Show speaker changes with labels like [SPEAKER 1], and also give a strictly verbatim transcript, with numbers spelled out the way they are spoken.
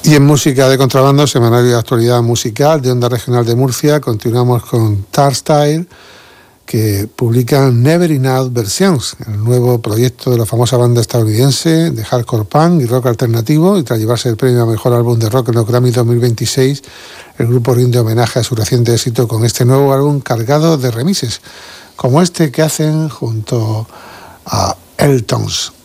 [SPEAKER 1] Y en música de contrabando, semanario de actualidad musical de Onda Regional de Murcia, continuamos con Turnstile, que publican Never Enough Versions, el nuevo proyecto de la famosa banda estadounidense de hardcore punk y rock alternativo, y tras llevarse el premio a mejor álbum de rock en los Grammy dos mil veintiséis, el grupo rinde homenaje a su reciente éxito con este nuevo álbum cargado de remises, como este que hacen junto a Eltons.